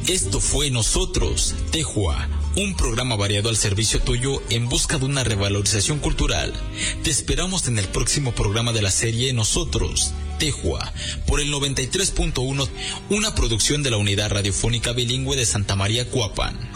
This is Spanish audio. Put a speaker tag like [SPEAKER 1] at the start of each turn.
[SPEAKER 1] Esto fue Nosotros, Tejua, un programa variado al servicio tuyo en busca de una revalorización cultural. Te esperamos en el próximo programa de la serie Nosotros, Tejua, por el 93.1, una producción de la Unidad Radiofónica Bilingüe de Santa María, Coapan.